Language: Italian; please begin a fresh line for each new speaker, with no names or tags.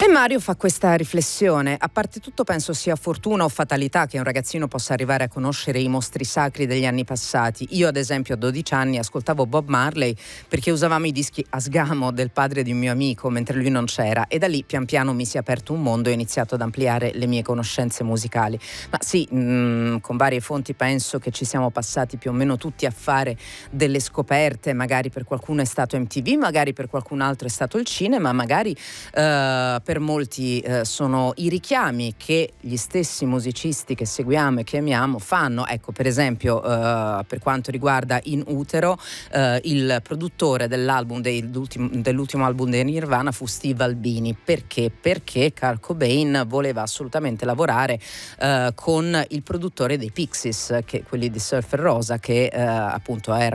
E Mario fa questa riflessione: a parte tutto penso sia fortuna o fatalità che un ragazzino possa arrivare a conoscere i mostri sacri degli anni passati. Io ad esempio a 12 anni ascoltavo Bob Marley perché usavamo i dischi a sgamo del padre di un mio amico mentre lui non c'era, e da lì pian piano mi si è aperto un mondo e ho iniziato ad ampliare le mie conoscenze musicali. Ma sì, con varie fonti penso che ci siamo passati più o meno tutti a fare delle scoperte. Magari per qualcuno è stato MTV, magari per qualcun altro è stato il cinema, magari per molti sono i richiami che gli stessi musicisti che seguiamo e che amiamo fanno. Ecco, per esempio, per quanto riguarda In Utero, il produttore dell'ultimo album dei Nirvana fu Steve Albini. Perché? Perché Kurt Cobain voleva assolutamente lavorare con il produttore dei Pixies, quelli di Surfer Rosa, che appunto era